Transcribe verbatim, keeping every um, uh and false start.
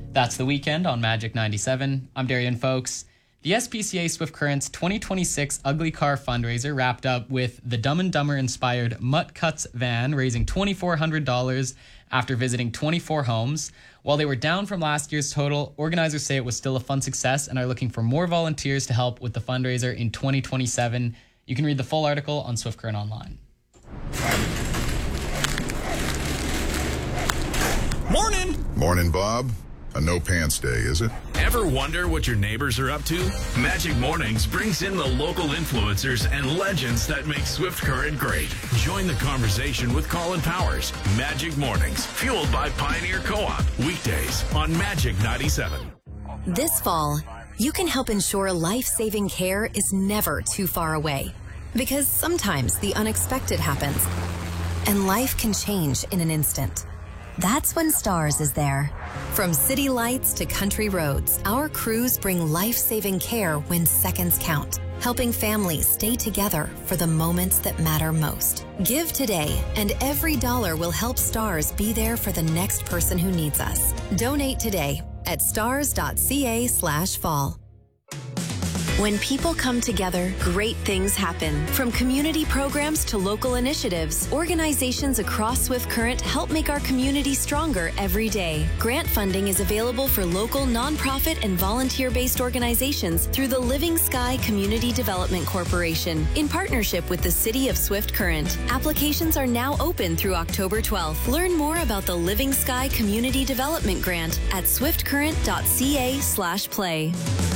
That's The Weekend on Magic ninety-seven. I'm Darian Folks. The S P C A Swift Current's twenty twenty-six Ugly Car fundraiser wrapped up with the Dumb and Dumber-inspired Mutt Cuts van raising two thousand four hundred dollars after visiting twenty-four homes. While they were down from last year's total, organizers say it was still a fun success and are looking for more volunteers to help with the fundraiser in twenty twenty-seven. You can read the full article on Swift Current Online. Morning! Morning, Bob. A no pants day, is it? Ever wonder what your neighbors are up to? Magic Mornings brings in the local influencers and legends that make Swift Current great. Join the conversation with Colin Powers. Magic Mornings, fueled by Pioneer Co-op. Weekdays on Magic ninety-seven. This fall, you can help ensure life-saving care is never too far away. Because sometimes the unexpected happens, and life can change in an instant. That's when STARS is there. From city lights to country roads, our crews bring life-saving care when seconds count, helping families stay together for the moments that matter most. Give today, and every dollar will help STARS be there for the next person who needs us. Donate today at stars.ca slash fall. When people come together, great things happen. From community programs to local initiatives, organizations across Swift Current help make our community stronger every day. Grant funding is available for local nonprofit and volunteer-based organizations through the Living Sky Community Development Corporation in partnership with the City of Swift Current. Applications are now open through October twelfth. Learn more about the Living Sky Community Development Grant at swiftcurrent.ca slash play.